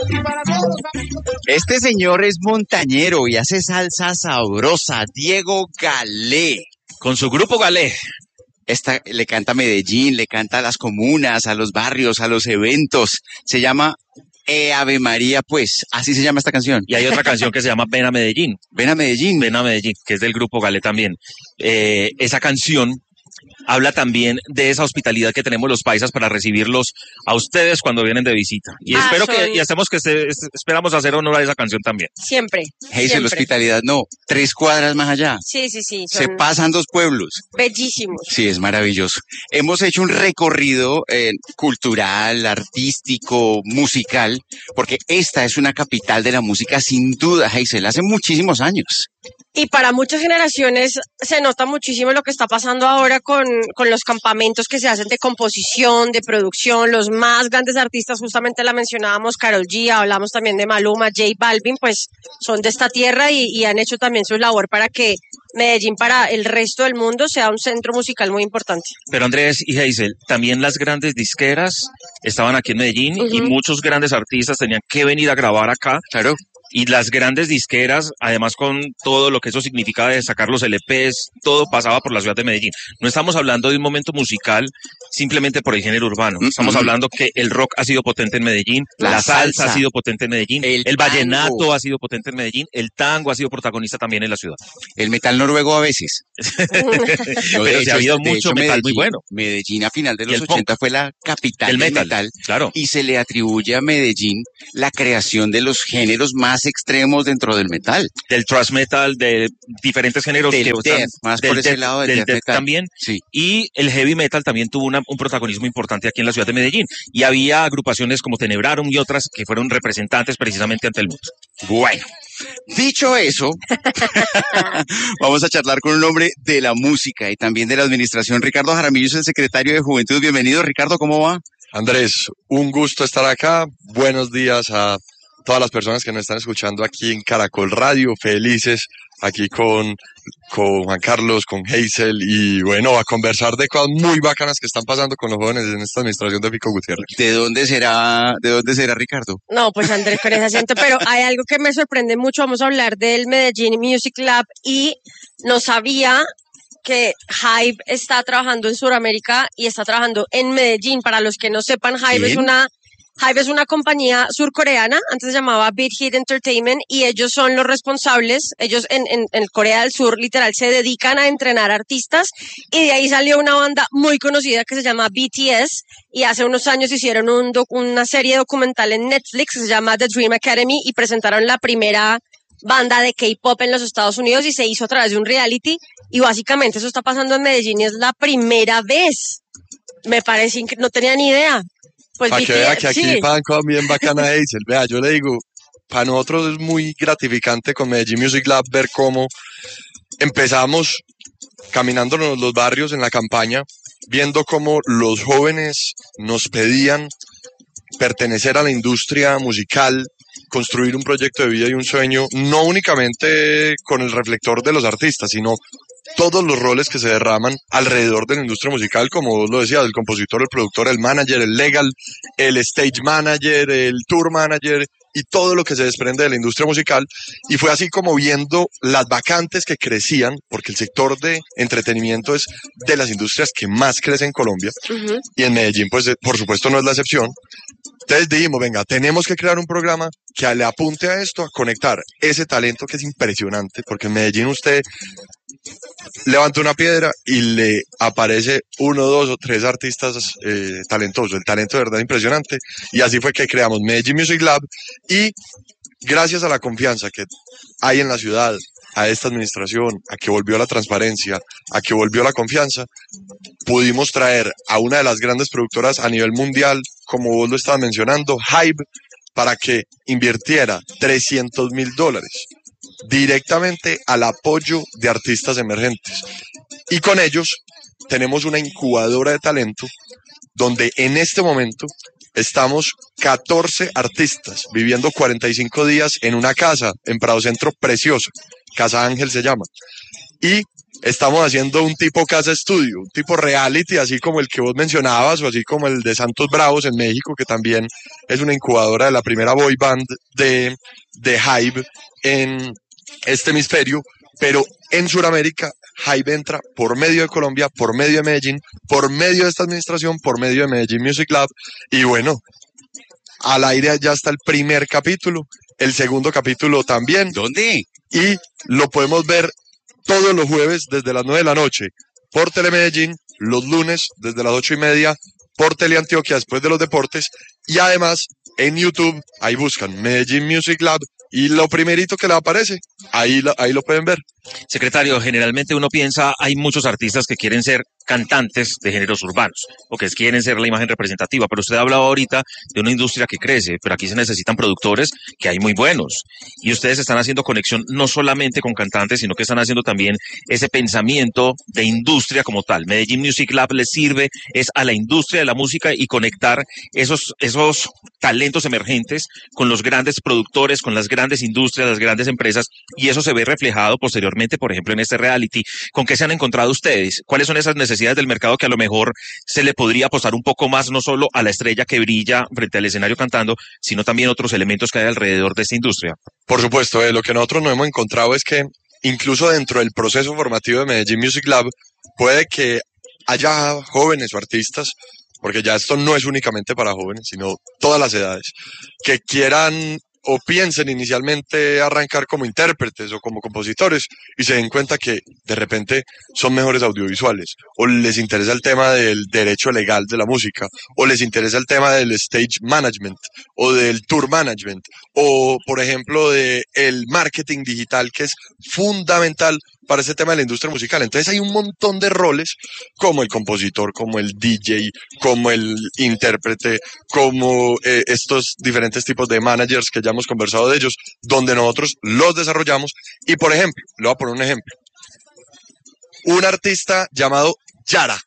Este señor es montañero y hace salsa sabrosa, Diego Galé. Con su grupo Galé. Le canta a Medellín, le canta a las comunas, a los barrios, a los eventos. Se llama Ave María, pues, así se llama esta canción. Y hay otra canción que se llama Ven a Medellín. Ven a Medellín. Ven a Medellín, que es del grupo Galé también. Esa canción habla también de esa hospitalidad que tenemos los paisas para recibirlos a ustedes cuando vienen de visita. Y esperamos hacer honor a esa canción también. Siempre. La hospitalidad no, 3 cuadras más allá. Sí. Se pasan 2 pueblos. Bellísimos. Sí, es maravilloso. Hemos hecho un recorrido cultural, artístico, musical, porque esta es una capital de la música sin duda, Hazel, hace muchísimos años. Y para muchas generaciones se nota muchísimo lo que está pasando ahora con los campamentos que se hacen de composición, de producción. Los más grandes artistas, justamente la mencionábamos, Karol G, hablamos también de Maluma, J Balvin, pues son de esta tierra y han hecho también su labor para que Medellín para el resto del mundo sea un centro musical muy importante. Pero Andrés y Hazel, también las grandes disqueras estaban aquí en Medellín y muchos grandes artistas tenían que venir a grabar acá. Claro. Y las grandes disqueras, además con todo lo que eso significaba de sacar los LPs, todo pasaba por la ciudad de Medellín. No estamos hablando de un momento musical simplemente por el género urbano. Estamos hablando que el rock ha sido potente en Medellín, la salsa ha sido potente en Medellín, el vallenato ha sido potente en Medellín, el tango ha sido protagonista también en la ciudad. El metal noruego a veces. Pero sí ha habido mucho metal muy bueno. Medellín a final de los 80 fue la capital del metal. Claro. Y se le atribuye a Medellín la creación de los géneros más extremos dentro del metal. Del thrash metal, de diferentes géneros. Del death, más por ese lado del death metal. También. Sí. Y el heavy metal también tuvo un protagonismo importante aquí en la ciudad de Medellín. Y había agrupaciones como Tenebrarum y otras que fueron representantes precisamente ante el mundo. Bueno, dicho eso, vamos a charlar con un hombre de la música y también de la administración. Ricardo Jaramillo es el secretario de Juventud. Bienvenido, Ricardo, ¿cómo va? Andrés, un gusto estar acá. Buenos días a todas las personas que nos están escuchando aquí en Caracol Radio. Felices aquí con Juan Carlos, con Hazel y bueno, a conversar de cosas muy bacanas que están pasando con los jóvenes en esta administración de Fico Gutiérrez. ¿De dónde será Ricardo? No, pues Andrés con ese acento, pero hay algo que me sorprende mucho. Vamos a hablar del Medellín Music Lab y no sabía que Hybe está trabajando en Sudamérica y está trabajando en Medellín. Para los que no sepan, Hybe es una compañía surcoreana, antes se llamaba Beat Hit Entertainment, y ellos son los responsables. Ellos en Corea del Sur literal se dedican a entrenar artistas, y de ahí salió una banda muy conocida que se llama BTS, y hace unos años hicieron una serie documental en Netflix que se llama The Dream Academy y presentaron la primera banda de K-pop en los Estados Unidos y se hizo a través de un reality, y básicamente eso está pasando en Medellín y es la primera vez. Me parece que no tenía ni idea. Pues para que vea que aquí pagan cosas bien bacanas, Hazel. Vea, yo le digo, para nosotros es muy gratificante con Medellín Music Lab ver cómo empezamos caminándonos los barrios en la campaña, viendo cómo los jóvenes nos pedían pertenecer a la industria musical, construir un proyecto de vida y un sueño, no únicamente con el reflector de los artistas, sino todos los roles que se derraman alrededor de la industria musical, como vos lo decías, el compositor, el productor, el manager, el legal, el stage manager, el tour manager y todo lo que se desprende de la industria musical. Y fue así como viendo las vacantes que crecían, porque el sector de entretenimiento es de las industrias que más crece en Colombia, y en Medellín, pues por supuesto no es la excepción. Entonces dijimos, venga, tenemos que crear un programa que le apunte a esto, a conectar ese talento que es impresionante, porque en Medellín usted levanta una piedra y le aparece 1, 2 o 3 artistas talentosos. El talento de verdad es impresionante. Y así fue que creamos Medellín Music Lab, y gracias a la confianza que hay en la ciudad, a esta administración, a que volvió la transparencia, a que volvió la confianza, pudimos traer a una de las grandes productoras a nivel mundial, como vos lo estabas mencionando, Hybe, para que invirtiera $300,000 directamente al apoyo de artistas emergentes. Y con ellos tenemos una incubadora de talento donde en este momento estamos 14 artistas viviendo 45 días en una casa en Prado Centro preciosa, Casa Ángel se llama. Y estamos haciendo un tipo casa estudio, un tipo reality, así como el que vos mencionabas, o así como el de Santos Bravos en México, que también es una incubadora de la primera boy band de Hybe en este hemisferio, pero en Sudamérica Hybe entra por medio de Colombia, por medio de Medellín, por medio de esta administración, por medio de Medellín Music Lab, y bueno, al aire ya está el primer capítulo, el segundo capítulo también. ¿Dónde? Y lo podemos ver todos los jueves desde las 9 de la noche por Telemedellín, los lunes desde las 8:30 por Teleantioquia después de los deportes, y además en YouTube, ahí buscan Medellín Music Lab y lo primerito que les aparece, ahí lo pueden ver. Secretario, generalmente uno piensa, hay muchos artistas que quieren ser cantantes de géneros urbanos o que quieren ser la imagen representativa, pero usted hablaba ahorita de una industria que crece, pero aquí se necesitan productores que hay muy buenos y ustedes están haciendo conexión no solamente con cantantes, sino que están haciendo también ese pensamiento de industria como tal. Medellín Music Lab les sirve es a la industria de la música y conectar esos talentos emergentes con los grandes productores, con las grandes industrias, las grandes empresas, y eso se ve reflejado posteriormente, por ejemplo, en este reality. ¿Con qué se han encontrado ustedes? ¿Cuáles son esas necesidades del mercado que a lo mejor se le podría apostar un poco más, no solo a la estrella que brilla frente al escenario cantando, sino también otros elementos que hay alrededor de esta industria? Por supuesto, lo que nosotros nos hemos encontrado es que incluso dentro del proceso formativo de Medellín Music Lab puede que haya jóvenes o artistas, porque ya esto no es únicamente para jóvenes, sino todas las edades, que quieran o piensen inicialmente arrancar como intérpretes o como compositores y se den cuenta que de repente son mejores audiovisuales, o les interesa el tema del derecho legal de la música, o les interesa el tema del stage management o del tour management, o por ejemplo de el marketing digital, que es fundamental para ese tema de la industria musical. Entonces hay un montón de roles, como el compositor, como el DJ, como el intérprete, como estos diferentes tipos de managers que ya hemos conversado de ellos, donde nosotros los desarrollamos. Y por ejemplo, le voy a poner un ejemplo. Un artista llamado Yara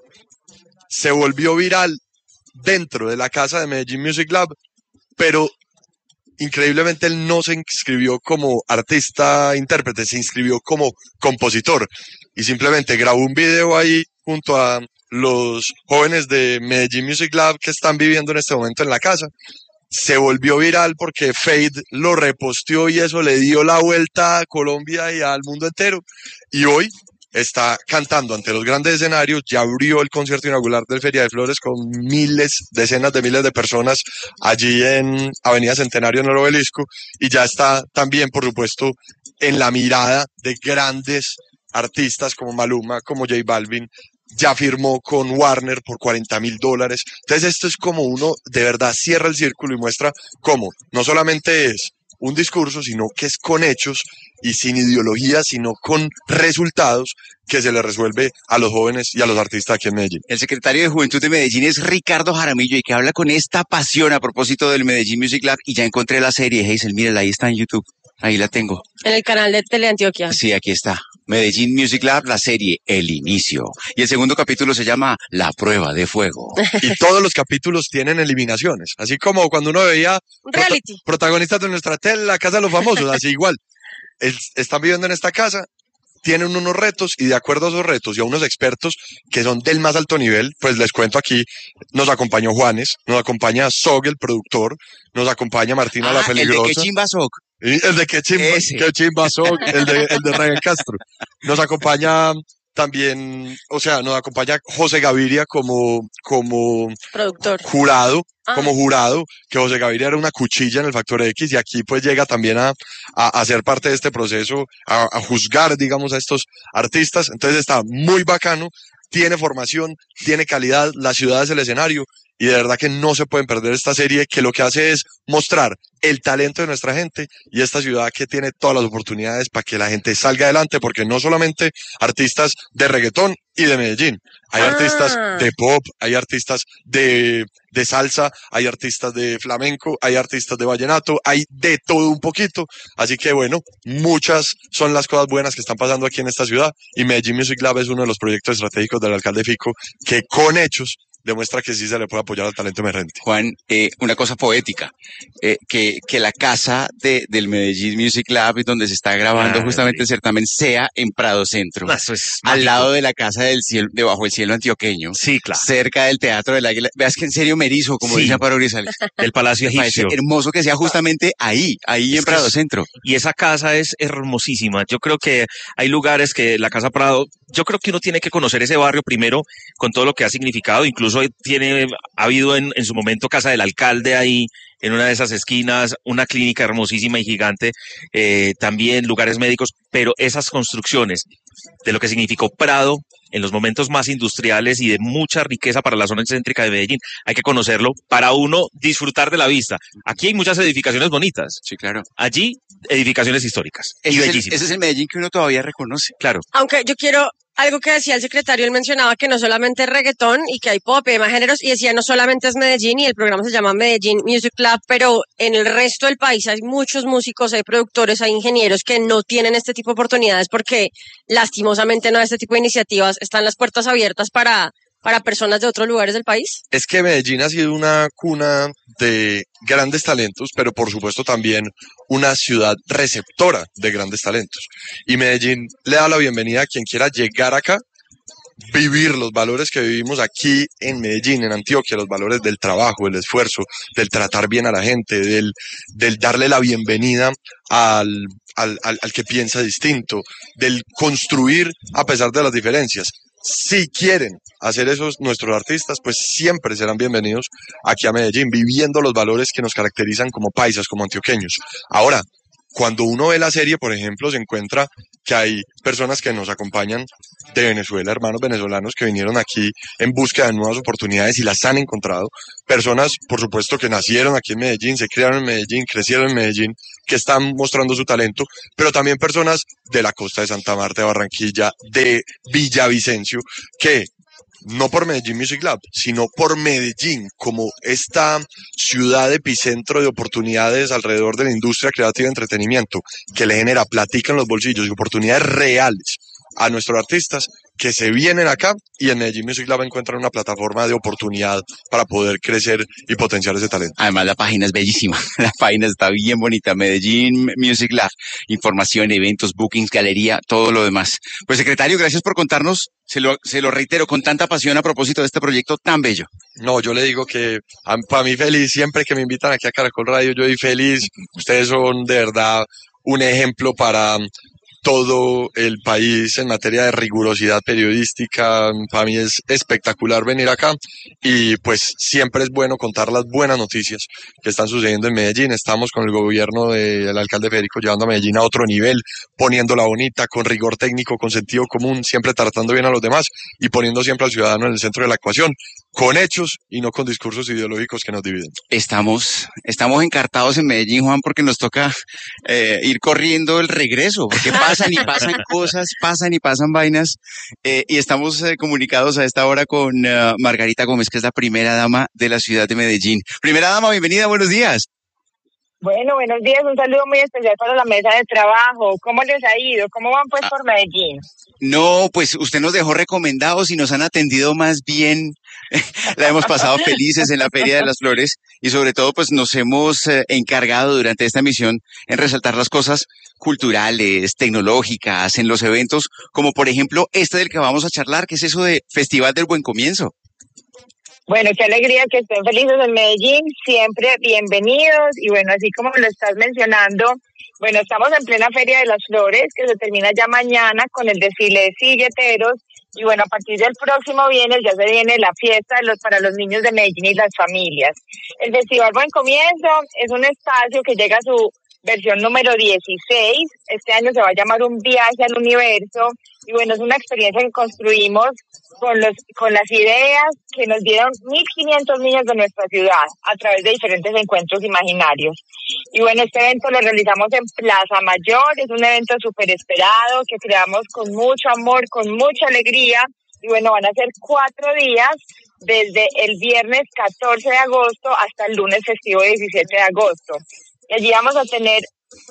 se volvió viral dentro de la casa de Medellín Music Lab, pero increíblemente él no se inscribió como artista intérprete, se inscribió como compositor y simplemente grabó un video ahí junto a los jóvenes de Medellín Music Lab que están viviendo en este momento en la casa. Se volvió viral porque Fade lo reposteó y eso le dio la vuelta a Colombia y al mundo entero. Y hoy está cantando ante los grandes escenarios, ya abrió el concierto inaugural del Feria de Flores con miles, decenas de miles de personas allí en Avenida Centenario en el Obelisco, y ya está también, por supuesto, en la mirada de grandes artistas como Maluma, como J Balvin. Ya firmó con Warner por $40,000. Entonces esto es como uno de verdad cierra el círculo y muestra cómo no solamente es un discurso, sino que es con hechos y sin ideología, sino con resultados que se le resuelve a los jóvenes y a los artistas aquí en Medellín. El secretario de Juventud de Medellín es Ricardo Jaramillo y que habla con esta pasión a propósito del Medellín Music Lab, y ya encontré la serie, Hazel, mírala, ahí está en YouTube, ahí la tengo. En el canal de Teleantioquia. Sí, aquí está. Medellín Music Lab, la serie El Inicio. Y el segundo capítulo se llama La Prueba de Fuego. Y todos los capítulos tienen eliminaciones, así como cuando uno veía Un reality. protagonistas de nuestra tele, la casa de los famosos, así igual. Están viviendo en esta casa, tienen unos retos y de acuerdo a esos retos y a unos expertos que son del más alto nivel, pues les cuento aquí, nos acompañó Juanes, nos acompaña Zog, el productor, nos acompaña Martina la Peligrosa. El de Qué Chimba Soc. El de Qué Chimba Zog, el de Ryan Castro. Nos acompaña también, o sea, nos acompaña José Gaviria como Productor. jurado, como jurado, que José Gaviria era una cuchilla en el Factor X y aquí pues llega también a ser parte de este proceso, a juzgar, digamos, a estos artistas. Entonces está muy bacano, tiene formación, tiene calidad, la ciudad es el escenario y de verdad que no se pueden perder esta serie que lo que hace es mostrar el talento de nuestra gente y esta ciudad que tiene todas las oportunidades para que la gente salga adelante, porque no solamente artistas de reggaetón y de Medellín, hay artistas de pop, hay artistas de salsa, hay artistas de flamenco, hay artistas de vallenato, hay de todo un poquito, así que bueno, muchas son las cosas buenas que están pasando aquí en esta ciudad y Medellín Music Lab es uno de los proyectos estratégicos del alcalde Fico que con hechos demuestra que sí se le puede apoyar al talento emergente. Juan, una cosa poética, que la casa del Medellín Music Lab, donde se está grabando justamente el certamen, sea en Prado Centro, Eso es al mágico. lado de la Casa del Cielo, debajo del cielo antioqueño, Sí, claro. cerca del Teatro del Águila. Veas que en serio me erizo, como Sí. dice Amparo Grisales. Del Palacio Me parece Egipcio. hermoso que sea justamente ahí Es en que Prado Centro. Y esa casa es hermosísima. Yo creo que hay lugares que la Casa Prado, yo creo que uno tiene que conocer ese barrio primero con todo lo que ha significado. Incluso ha habido en su momento Casa del Alcalde ahí, en una de esas esquinas, una clínica hermosísima y gigante, también lugares médicos, pero esas construcciones de lo que significó Prado en los momentos más industriales y de mucha riqueza para la zona céntrica de Medellín, hay que conocerlo para uno disfrutar de la vista. Aquí hay muchas edificaciones bonitas, Sí, claro. allí edificaciones históricas y bellísimas. Ese es el Medellín que uno todavía reconoce. Claro. Aunque yo quiero algo que decía el secretario, él mencionaba que no solamente es reggaetón y que hay pop y demás géneros, y decía no solamente es Medellín y el programa se llama Medellín Music Club, pero en el resto del país hay muchos músicos, hay productores, hay ingenieros que no tienen este tipo de oportunidades porque lastimosamente no, este tipo de iniciativas están las puertas abiertas para personas de otros lugares del país. Es que Medellín ha sido una cuna de grandes talentos, pero por supuesto también una ciudad receptora de grandes talentos. Y Medellín le da la bienvenida a quien quiera llegar acá, vivir los valores que vivimos aquí en Medellín, en Antioquia, los valores del trabajo, del esfuerzo, del tratar bien a la gente, del darle la bienvenida al que piensa distinto, del construir a pesar de las diferencias. Si quieren hacer esos nuestros artistas, pues siempre serán bienvenidos aquí a Medellín, viviendo los valores que nos caracterizan como paisas, como antioqueños. Ahora, cuando uno ve la serie, por ejemplo, se encuentra que hay personas que nos acompañan de Venezuela, hermanos venezolanos que vinieron aquí en búsqueda de nuevas oportunidades y las han encontrado. Personas, por supuesto, que nacieron aquí en Medellín, se criaron en Medellín, crecieron en Medellín, que están mostrando su talento, pero también personas de la costa de Santa Marta, de Barranquilla, de Villavicencio, que no por Medellín Music Lab, sino por Medellín, como esta ciudad epicentro de oportunidades alrededor de la industria creativa y entretenimiento, que le genera platica en los bolsillos y oportunidades reales a nuestros artistas que se vienen acá y en Medellín Music Lab encuentran una plataforma de oportunidad para poder crecer y potenciar ese talento. Además, la página es bellísima. La página está bien bonita. Medellín Music Lab. Información, eventos, bookings, galería, todo lo demás. Pues, secretario, gracias por contarnos. Se lo reitero con tanta pasión a propósito de este proyecto tan bello. No, yo le digo que para mí feliz, siempre que me invitan aquí a Caracol Radio, yo soy feliz. Ustedes son de verdad un ejemplo para todo el país en materia de rigurosidad periodística. Para mí es espectacular venir acá y pues siempre es bueno contar las buenas noticias que están sucediendo en Medellín. Estamos con el gobierno del alcalde Federico llevando a Medellín a otro nivel, poniéndola bonita, con rigor técnico, con sentido común, siempre tratando bien a los demás y poniendo siempre al ciudadano en el centro de la ecuación, con hechos y no con discursos ideológicos que nos dividen. Estamos encartados en Medellín, Juan, porque nos toca ir corriendo el regreso, porque pasan y pasan cosas, pasan y pasan vainas, y estamos comunicados a esta hora con Margarita Gómez, que es la primera dama de la ciudad de Medellín. Primera dama, bienvenida, buenos días. Bueno, buenos días, un saludo muy especial para la mesa de trabajo. ¿Cómo les ha ido? ¿Cómo van pues por Medellín? No, pues usted nos dejó recomendados y nos han atendido más bien. La hemos pasado felices en la Feria de las Flores y sobre todo pues nos hemos encargado durante esta emisión en resaltar las cosas culturales, tecnológicas, en los eventos, como por ejemplo este del que vamos a charlar, que es eso de Festival del Buen Comienzo. Bueno, qué alegría que estén felices en Medellín, siempre bienvenidos. Y bueno, así como lo estás mencionando, bueno, estamos en plena Feria de las Flores, que se termina ya mañana con el desfile de silleteros. Y bueno, a partir del próximo viernes ya se viene la fiesta para los niños de Medellín y las familias. El Festival Buen Comienzo es un espacio que llega a su versión número 16. Este año se va a llamar Un Viaje al Universo. Y bueno, es una experiencia que construimos con las ideas que nos dieron 1.500 niños de nuestra ciudad a través de diferentes encuentros imaginarios. Y bueno, este evento lo realizamos en Plaza Mayor, es un evento súper esperado que creamos con mucho amor, con mucha alegría. Y bueno, van a ser 4 días, desde el viernes 14 de agosto hasta el lunes festivo 17 de agosto. Y allí vamos a tener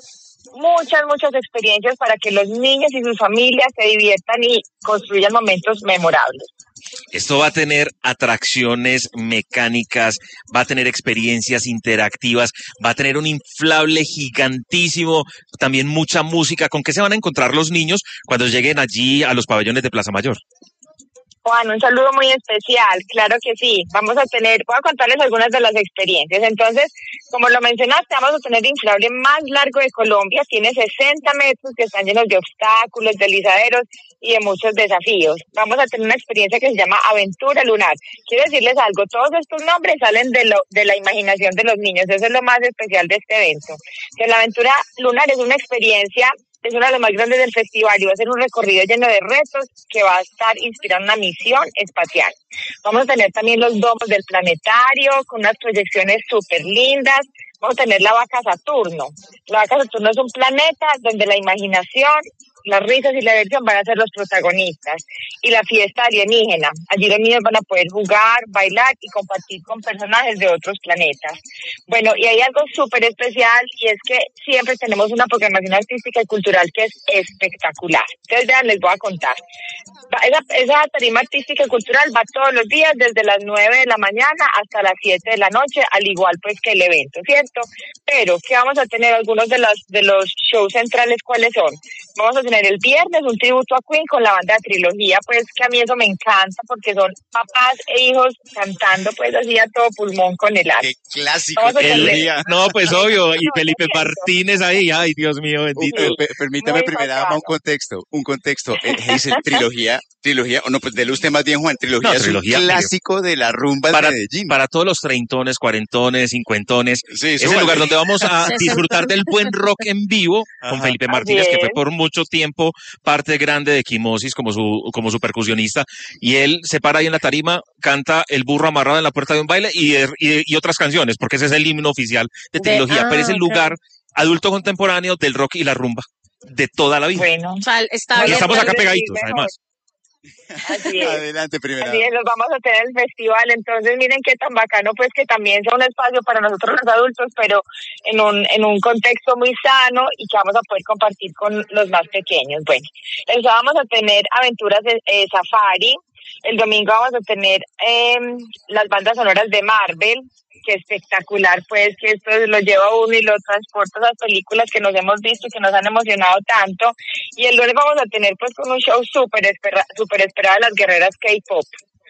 muchas experiencias para que los niños y sus familias se diviertan y construyan momentos memorables. Esto va a tener atracciones mecánicas, va a tener experiencias interactivas, va a tener un inflable gigantísimo, también mucha música. ¿Con qué se van a encontrar los niños cuando lleguen allí a los pabellones de Plaza Mayor? Juan, un saludo muy especial, claro que sí. Voy a contarles algunas de las experiencias. Entonces, como lo mencionaste, vamos a tener el inflable más largo de Colombia, tiene 60 metros, que están llenos de obstáculos, deslizaderos y de muchos desafíos. Vamos a tener una experiencia que se llama Aventura Lunar. Quiero decirles algo, todos estos nombres salen de la imaginación de los niños, eso es lo más especial de este evento. Que la Aventura Lunar es una experiencia, es una de las más grandes del festival y va a ser un recorrido lleno de retos que va a estar inspirando una misión espacial. Vamos a tener también los domos del planetario con unas proyecciones súper lindas. Vamos a tener la vaca Saturno. La vaca Saturno es un planeta donde la imaginación, las risas y la diversión van a ser los protagonistas. Y la fiesta alienígena. Allí los niños van a poder jugar, bailar y compartir con personajes de otros planetas. Bueno, y hay algo súper especial y es que siempre tenemos una programación artística y cultural que es espectacular. Entonces, vean, les voy a contar. Esa tarima artística y cultural va todos los días desde las 9 de la mañana hasta las 7 de la noche, al igual pues que el evento, ¿cierto? Pero, ¿qué vamos a tener? Algunos de los shows centrales, ¿cuáles son? Vamos a tener el viernes un tributo a Queen con la banda de Trilogía, pues que a mí eso me encanta porque son papás e hijos cantando pues así a todo pulmón con el arte. ¡Qué clásico! No, pues obvio, y Felipe Martínez ahí, ay Dios mío, bendito. Permítame, primera dama, un contexto. Dice trilogía, o no, pues dele usted más bien, Juan, trilogía es un clásico de la rumba de Medellín. Para todos los treintones, cuarentones, cincuentones, sí, es el lugar donde vamos a disfrutar del buen rock en vivo con Felipe Martínez, que fue por mucho tiempo parte grande de Quimosis como su percusionista, y él se para ahí en la tarima, canta El burro amarrado en la puerta de un baile y otras canciones, porque ese es el himno oficial de Trilogía, pero es el lugar adulto contemporáneo del rock y la rumba de toda la vida. Bueno, O sea, está y bien. estamos acá pegaditos, además. Así es. Adelante, primera. Así es, los vamos a tener el festival, entonces miren qué tan bacano, pues que también sea un espacio para nosotros los adultos, pero en un contexto muy sano y que vamos a poder compartir con los más pequeños. Bueno, el sábado vamos a tener aventuras de safari, el domingo vamos a tener las bandas sonoras de Marvel, que espectacular, pues que esto lo lleva a uno y lo transporta a esas películas que nos hemos visto y que nos han emocionado tanto. Y el lunes vamos a tener pues con un show súper esperado de las guerreras K-pop.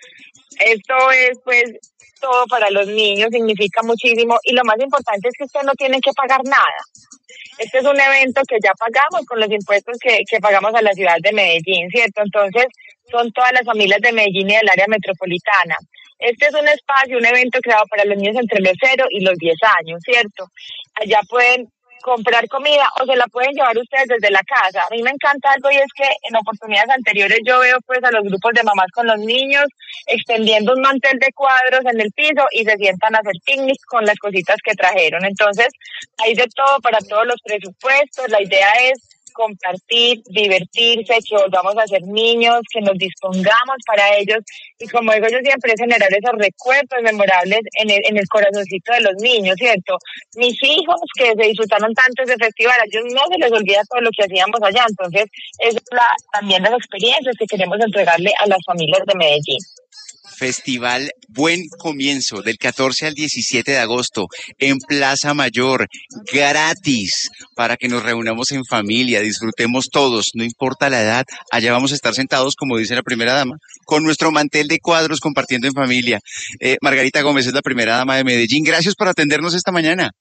Esto es pues todo para los niños, significa muchísimo y lo más importante es que ustedes no tienen que pagar nada. Este es un evento que ya pagamos con los impuestos que pagamos a la ciudad de Medellín, ¿cierto? Entonces son todas las familias de Medellín y del área metropolitana. Este es un espacio, un evento creado para los niños entre los 0 y los 10 años, ¿cierto? Allá pueden comprar comida o se la pueden llevar ustedes desde la casa. A mí me encanta algo y es que en oportunidades anteriores yo veo pues a los grupos de mamás con los niños extendiendo un mantel de cuadros en el piso y se sientan a hacer picnic con las cositas que trajeron. Entonces, hay de todo para todos los presupuestos. La idea es compartir, divertirse, que volvamos a ser niños, que nos dispongamos para ellos y como digo yo siempre es generar esos recuerdos memorables en el corazoncito de los niños, ¿cierto? Mis hijos que se disfrutaron tanto ese festival, a ellos no se les olvida todo lo que hacíamos allá, entonces es también las experiencias que queremos entregarle a las familias de Medellín. Festival Buen Comienzo, del 14 al 17 de agosto, en Plaza Mayor, gratis, para que nos reunamos en familia, disfrutemos todos, no importa la edad, allá vamos a estar sentados, como dice la primera dama, con nuestro mantel de cuadros, compartiendo en familia. Margarita Gómez es la primera dama de Medellín, gracias por atendernos esta mañana.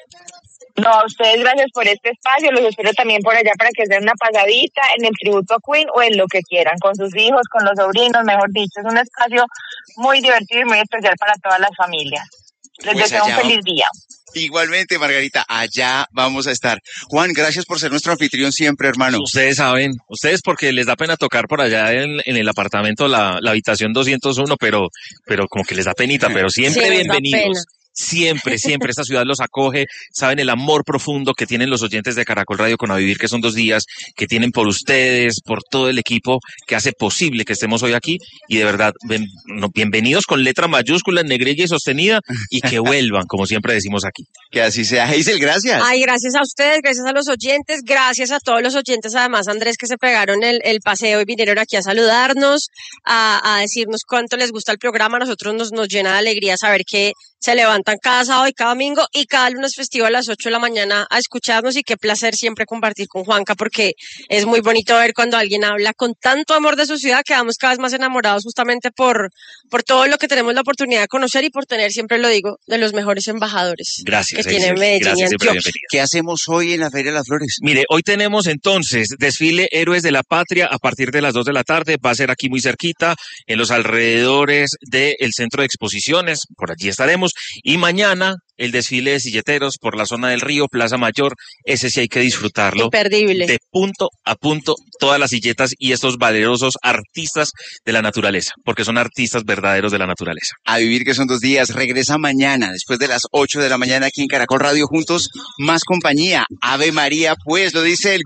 No, a ustedes gracias por este espacio, los espero también por allá para que se den una pasadita en el tributo a Queen o en lo que quieran, con sus hijos, con los sobrinos, mejor dicho, es un espacio muy divertido y muy especial para todas las familias. Les deseo un feliz día. Igualmente, Margarita, allá vamos a estar. Juan, gracias por ser nuestro anfitrión siempre, hermano. Ustedes saben, ustedes porque les da pena tocar por allá en el apartamento, la habitación 201, pero como que les da penita, pero siempre sí, bienvenidos. Siempre, siempre esta ciudad los acoge, saben el amor profundo que tienen los oyentes de Caracol Radio con A Vivir, que son 2 días, que tienen por ustedes, por todo el equipo que hace posible que estemos hoy aquí, y de verdad, bienvenidos con letra mayúscula, en negrilla y sostenida, y que vuelvan, como siempre decimos aquí. Que así sea. Hazel, gracias. Ay, gracias a ustedes, gracias a los oyentes, gracias a todos los oyentes, además, Andrés, que se pegaron el paseo y vinieron aquí a saludarnos, a decirnos cuánto les gusta el programa. A nosotros nos llena de alegría saber que se levantan cada sábado y cada domingo y cada lunes festivo a las 8 de la mañana a escucharnos, y qué placer siempre compartir con Juanca, porque es muy bonito ver cuando alguien habla con tanto amor de su ciudad. Quedamos cada vez más enamorados justamente por todo lo que tenemos la oportunidad de conocer y por tener, siempre lo digo, de los mejores embajadores Gracias, que tiene Medellín gracias, y Antioquia. bienvenido. ¿Qué hacemos hoy en la Feria de las Flores? Mire, hoy tenemos entonces desfile Héroes de la Patria a partir de las 2 de la tarde. Va a ser aquí muy cerquita, en los alrededores del centro de exposiciones. Por allí estaremos. Y mañana el desfile de silleteros por la zona del Río, Plaza Mayor. Ese sí hay que disfrutarlo. Imperdible. De punto a punto, todas las silletas y estos valerosos artistas de la naturaleza, porque son artistas verdaderos de la naturaleza. A Vivir, que son 2 días, regresa mañana, después de las 8 de la mañana aquí en Caracol Radio. Juntos, más compañía. Ave María, pues, lo dice el